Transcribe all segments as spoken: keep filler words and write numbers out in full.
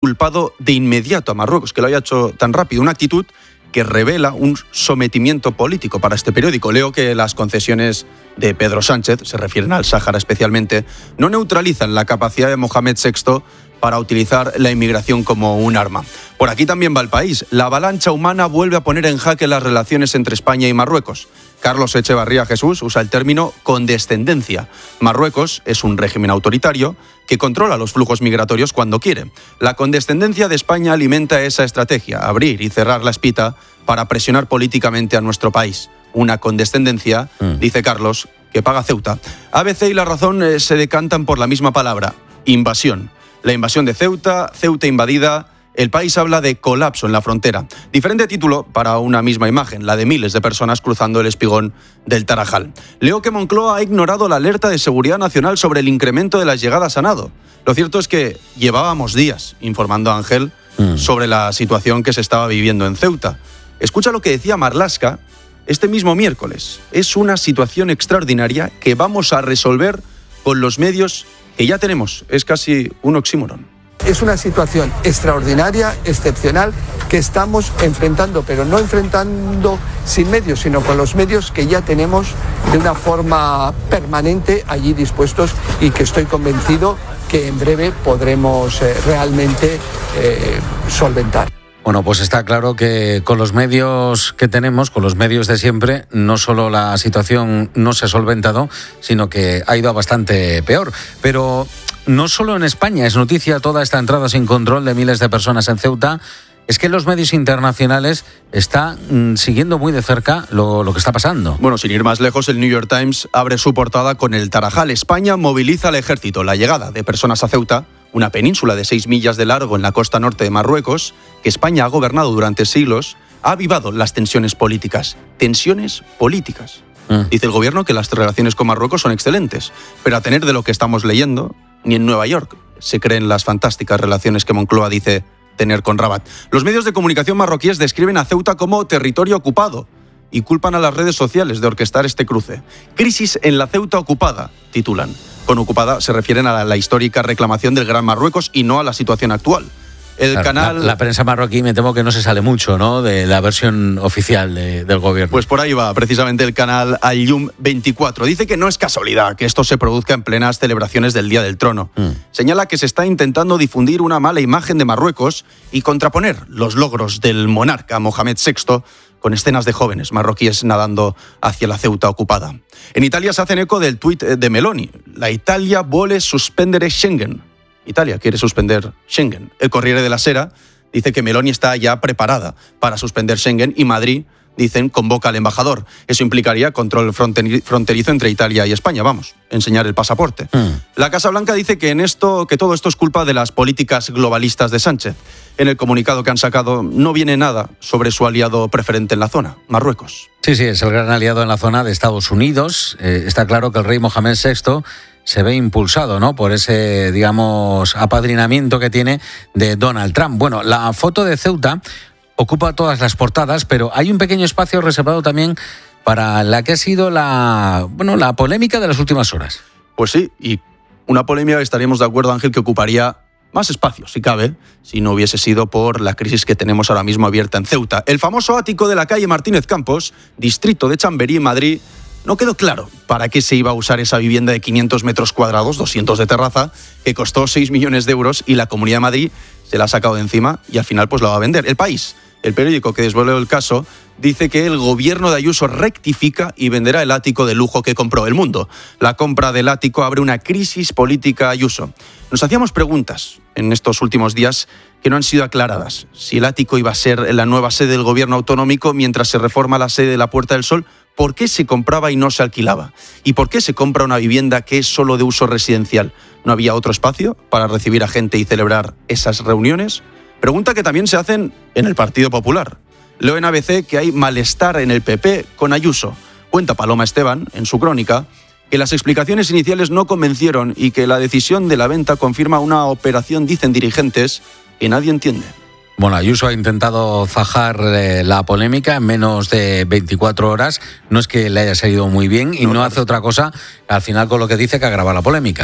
culpado de inmediato a Marruecos, que lo haya hecho tan rápido, una actitud que revela un sometimiento político para este periódico. Leo que las concesiones de Pedro Sánchez, se refieren al Sáhara especialmente, no neutralizan la capacidad de Mohamed sexto para utilizar la inmigración como un arma. Por aquí también va el país. La avalancha humana vuelve a poner en jaque las relaciones entre España y Marruecos. Carlos Echevarría Jesús usa el término condescendencia. Marruecos es un régimen autoritario que controla los flujos migratorios cuando quiere. La condescendencia de España alimenta esa estrategia, abrir y cerrar la espita para presionar políticamente a nuestro país. Una condescendencia, mm. dice Carlos, que paga Ceuta. A B C y La Razón eh, se decantan por la misma palabra, invasión. La invasión de Ceuta, Ceuta invadida. El país habla de colapso en la frontera. Diferente título para una misma imagen, la de miles de personas cruzando el espigón del Tarajal. Leo que Moncloa ha ignorado la alerta de seguridad nacional sobre el incremento de las llegadas a nado. Lo cierto es que llevábamos días informando a Ángel mm. sobre la situación que se estaba viviendo en Ceuta. Escucha lo que decía Marlaska este mismo miércoles. Es una situación extraordinaria que vamos a resolver con los medios que ya tenemos. Es casi un oxímoron. Es una situación extraordinaria, excepcional, que estamos enfrentando, pero no enfrentando sin medios, sino con los medios que ya tenemos de una forma permanente allí dispuestos y que estoy convencido que en breve podremos eh, realmente eh, solventar. Bueno, pues está claro que con los medios que tenemos, con los medios de siempre, no solo la situación no se ha solventado, sino que ha ido a bastante peor. Pero no solo en España es noticia toda esta entrada sin control de miles de personas en Ceuta. Es que los medios internacionales están siguiendo muy de cerca lo, lo que está pasando. Bueno, sin ir más lejos, el New York Times abre su portada con el Tarajal. España moviliza al ejército. La llegada de personas a Ceuta, una península de seis millas de largo en la costa norte de Marruecos, que España ha gobernado durante siglos, ha avivado las tensiones políticas. Tensiones políticas. Mm. Dice el gobierno que las relaciones con Marruecos son excelentes, pero a tener de lo que estamos leyendo, ni en Nueva York se creen las fantásticas relaciones que Moncloa dice tener con Rabat. Los medios de comunicación marroquíes describen a Ceuta como territorio ocupado y culpan a las redes sociales de orquestar este cruce. Crisis en la Ceuta ocupada, titulan. Con ocupada se refieren a la, la histórica reclamación del Gran Marruecos y no a la situación actual. El claro, canal... La, la prensa marroquí me temo que no se sale mucho, ¿no?, de la versión oficial de, del gobierno. Pues por ahí va precisamente el canal Al Yum veinticuatro. Dice que no es casualidad que esto se produzca en plenas celebraciones del Día del Trono. Mm. Señala que se está intentando difundir una mala imagen de Marruecos y contraponer los logros del monarca Mohamed sexto con escenas de jóvenes marroquíes nadando hacia la Ceuta ocupada. En Italia se hacen eco del tuit de Meloni. La Italia vuole suspendere Schengen. Italia quiere suspender Schengen. El Corriere della Sera dice que Meloni está ya preparada para suspender Schengen y Madrid, dicen, convoca al embajador. Eso implicaría control fronterizo entre Italia y España, vamos, enseñar el pasaporte. Mm. La Casa Blanca dice que, en esto, que todo esto es culpa de las políticas globalistas de Sánchez. En el comunicado que han sacado no viene nada sobre su aliado preferente en la zona, Marruecos. Sí, sí, es el gran aliado en la zona de Estados Unidos. Eh, está claro que el rey Mohamed sexto se ve impulsado, ¿no?, por ese, digamos, apadrinamiento que tiene de Donald Trump. Bueno, la foto de Ceuta ocupa todas las portadas, pero hay un pequeño espacio reservado también para la que ha sido la, bueno, la polémica de las últimas horas. Pues sí, y una polémica, estaríamos de acuerdo, Ángel, que ocuparía más espacio, si cabe, si no hubiese sido por la crisis que tenemos ahora mismo abierta en Ceuta. El famoso ático de la calle Martínez Campos, distrito de Chamberí, en Madrid. No quedó claro para qué se iba a usar esa vivienda de quinientos metros cuadrados, doscientos de terraza, que costó seis millones de euros y la Comunidad de Madrid se la ha sacado de encima y al final pues la va a vender. El País, el periódico que desveló el caso, dice que el gobierno de Ayuso rectifica y venderá el ático de lujo que compró. El Mundo. La compra del ático abre una crisis política a Ayuso. Nos hacíamos preguntas en estos últimos días que no han sido aclaradas. Si el ático iba a ser la nueva sede del gobierno autonómico mientras se reforma la sede de la Puerta del Sol, ¿por qué se compraba y no se alquilaba? ¿Y por qué se compra una vivienda que es solo de uso residencial? ¿No había otro espacio para recibir a gente y celebrar esas reuniones? Pregunta que también se hacen en el Partido Popular. Leo en A B C que hay malestar en el P P con Ayuso. Cuenta Paloma Esteban, en su crónica, que las explicaciones iniciales no convencieron y que la decisión de la venta confirma una operación, dicen dirigentes, que nadie entiende. Bueno, Ayuso ha intentado zajar eh, la polémica en menos de veinticuatro horas. No es que le haya salido muy bien y no, no hace otra cosa, al final, con lo que dice, que agrava la polémica.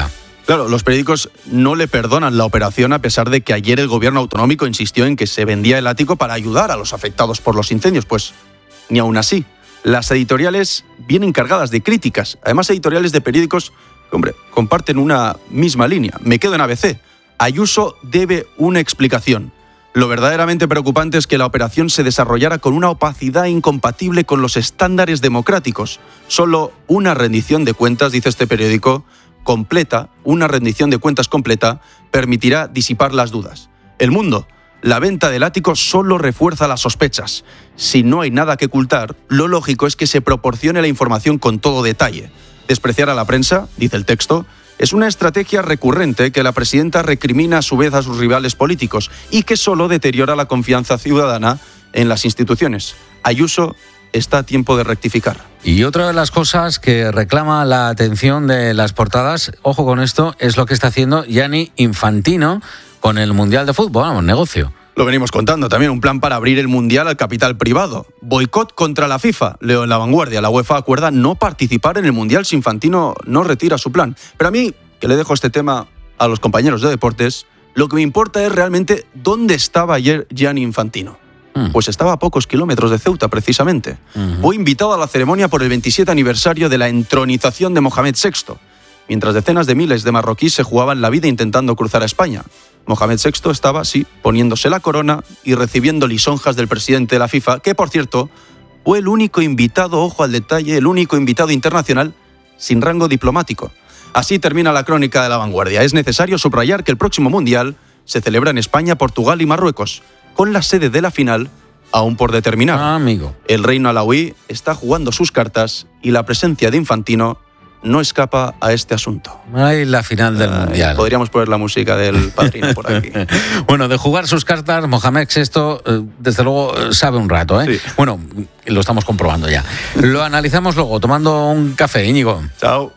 Claro, los periódicos no le perdonan la operación a pesar de que ayer el gobierno autonómico insistió en que se vendía el ático para ayudar a los afectados por los incendios. Pues ni aún así. Las editoriales vienen cargadas de críticas. Además, editoriales de periódicos que, hombre, comparten una misma línea. Me quedo en A B C. Ayuso debe una explicación. Lo verdaderamente preocupante es que la operación se desarrollara con una opacidad incompatible con los estándares democráticos. Solo una rendición de cuentas, dice este periódico, completa, una rendición de cuentas completa, permitirá disipar las dudas. El Mundo. La venta del ático solo refuerza las sospechas. Si no hay nada que ocultar, lo lógico es que se proporcione la información con todo detalle. Despreciar a la prensa, dice el texto, es una estrategia recurrente que la presidenta recrimina a su vez a sus rivales políticos y que solo deteriora la confianza ciudadana en las instituciones. Ayuso está a tiempo de rectificar. Y otra de las cosas que reclama la atención de las portadas, ojo con esto, es lo que está haciendo Gianni Infantino con el Mundial de Fútbol, vamos, negocio. Lo venimos contando también, un plan para abrir el Mundial al capital privado. Boicot contra la FIFA. Leo en La Vanguardia, la UEFA acuerda no participar en el Mundial si Infantino no retira su plan. Pero a mí, que le dejo este tema a los compañeros de deportes, lo que me importa es realmente dónde estaba ayer Gianni Infantino. Mm. Pues estaba a pocos kilómetros de Ceuta, precisamente. Mm-hmm. Fue invitado a la ceremonia por el veintisiete aniversario de la entronización de Mohamed sexto, mientras decenas de miles de marroquíes se jugaban la vida intentando cruzar a España. Mohamed sexto estaba, sí, poniéndose la corona y recibiendo lisonjas del presidente de la FIFA, que, por cierto, fue el único invitado, ojo al detalle, el único invitado internacional sin rango diplomático. Así termina la crónica de La Vanguardia. Es necesario subrayar que el próximo Mundial se celebra en España, Portugal y Marruecos, con la sede de la final aún por determinar. Ah, amigo. El reino alauí está jugando sus cartas y la presencia de Infantino no escapa a este asunto. Ay, la final del Ay, Mundial. Podríamos poner la música del Padrino por aquí. Bueno, de jugar sus cartas, Mohamed sexto, desde luego, sabe un rato, ¿eh? Sí. Bueno, lo estamos comprobando ya. Lo analizamos luego, tomando un café, Íñigo. Chao.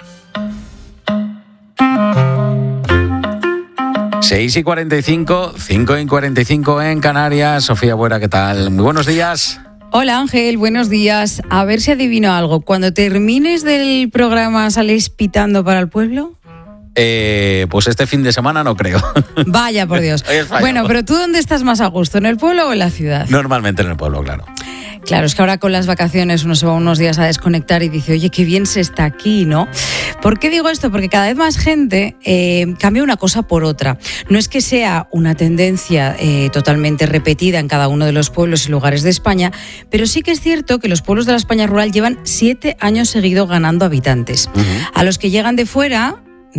seis y cuarenta y cinco, cinco y cuarenta y cinco en Canarias. Sofía Buera, ¿qué tal? Muy buenos días. Hola Ángel, buenos días. A ver si adivino algo. Cuando termines del programa, ¿sales pitando para el pueblo? Eh, pues este fin de semana no creo. Vaya, por Dios. Bueno, pero ¿tú dónde estás más a gusto? ¿En el pueblo o en la ciudad? Normalmente en el pueblo, claro. Claro, es que ahora con las vacaciones uno se va unos días a desconectar y dice, oye, qué bien se está aquí, ¿no? ¿Por qué digo esto? Porque cada vez más gente eh, cambia una cosa por otra. No es que sea una tendencia eh, totalmente repetida en cada uno de los pueblos y lugares de España, pero sí que es cierto que los pueblos de la España rural llevan siete años seguidos ganando habitantes. Uh-huh. A los que llegan de fuera,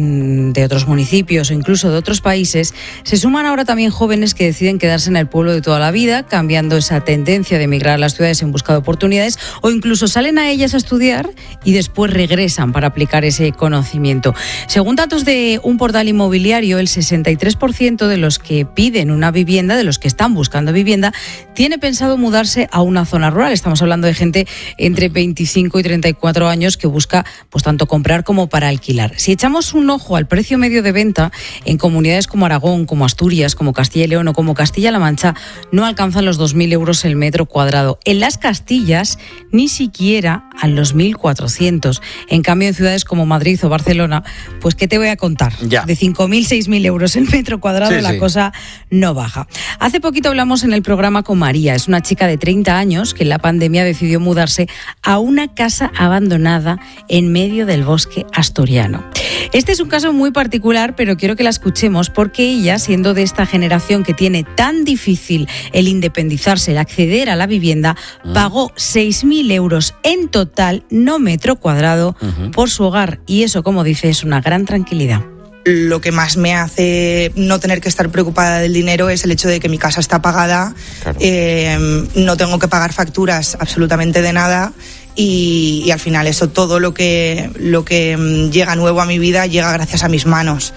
de otros municipios o incluso de otros países, se suman ahora también jóvenes que deciden quedarse en el pueblo de toda la vida, cambiando esa tendencia de emigrar a las ciudades en busca de oportunidades, o incluso salen a ellas a estudiar y después regresan para aplicar ese conocimiento. Según datos de un portal inmobiliario, el sesenta y tres por ciento de los que piden una vivienda, de los que están buscando vivienda, tiene pensado mudarse a una zona rural. Estamos hablando de gente entre veinticinco y treinta y cuatro años que busca pues tanto comprar como para alquilar. Si echamos un un ojo al precio medio de venta en comunidades como Aragón, como Asturias, como Castilla y León o como Castilla-La Mancha, no alcanzan los dos mil euros el metro cuadrado. En las Castillas, ni siquiera a los mil cuatrocientos. En cambio, en ciudades como Madrid o Barcelona, pues ¿qué te voy a contar? Ya. De cinco mil, seis mil euros el metro cuadrado, sí, la sí. cosa no baja. Hace poquito hablamos en el programa con María. Es una chica de treinta años que en la pandemia decidió mudarse a una casa abandonada en medio del bosque asturiano. Este es un caso muy particular, pero quiero que la escuchemos porque ella, siendo de esta generación que tiene tan difícil el independizarse, el acceder a la vivienda, uh-huh. pagó seis mil euros en total, no metro cuadrado, uh-huh. por su hogar. Y eso, como dice, es una gran tranquilidad. Lo que más me hace no tener que estar preocupada del dinero es el hecho de que mi casa está pagada, claro. eh, no tengo que pagar facturas absolutamente de nada. Y, y al final eso, todo lo que, lo que llega nuevo a mi vida llega gracias a mis manos.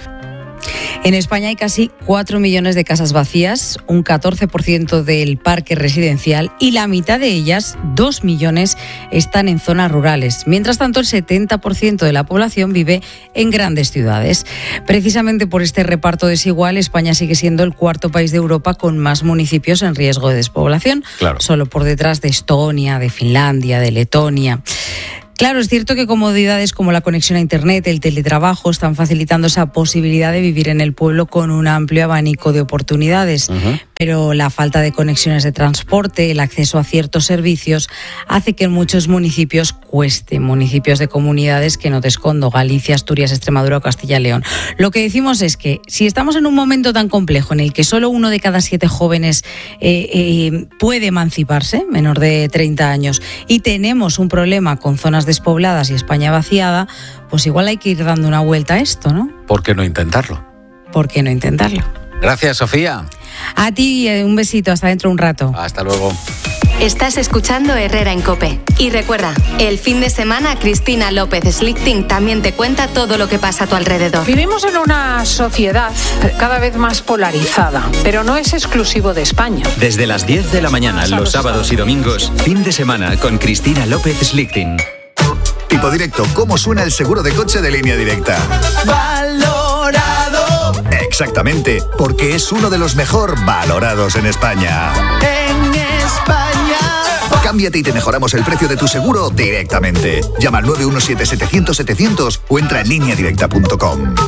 En España hay casi cuatro millones de casas vacías, un catorce por ciento del parque residencial, y la mitad de ellas, dos millones, están en zonas rurales. Mientras tanto, el setenta por ciento de la población vive en grandes ciudades. Precisamente por este reparto desigual, España sigue siendo el cuarto país de Europa con más municipios en riesgo de despoblación, claro. solo por detrás de Estonia, de Finlandia, de Letonia. Claro, es cierto que comodidades como la conexión a Internet, el teletrabajo, están facilitando esa posibilidad de vivir en el pueblo con un amplio abanico de oportunidades. Uh-huh. Pero la falta de conexiones de transporte, el acceso a ciertos servicios, hace que en muchos municipios cueste, municipios de comunidades que no te escondo, Galicia, Asturias, Extremadura o Castilla y León. Lo que decimos es que si estamos en un momento tan complejo en el que solo uno de cada siete jóvenes eh, eh, puede emanciparse, menor de treinta años, y tenemos un problema con zonas despobladas y España vaciada, pues igual hay que ir dando una vuelta a esto, ¿no? ¿Por qué no intentarlo? ¿Por qué no intentarlo? Gracias, Sofía. A ti, un besito, hasta dentro de un rato. Hasta luego. Estás escuchando Herrera en COPE. Y recuerda, el fin de semana Cristina López Slichting también te cuenta todo lo que pasa a tu alrededor. Vivimos en una sociedad cada vez más polarizada, pero no es exclusivo de España. Desde las diez de la mañana, los sábados y domingos, fin de semana con Cristina López Slichting. Tipo Directo, ¿cómo suena el seguro de coche de Línea Directa? Valorado. Exactamente, porque es uno de los mejor valorados en España. En España. Cámbiate y te mejoramos el precio de tu seguro directamente. Llama al nueve uno siete setecientos setecientos o entra en línea directa punto com.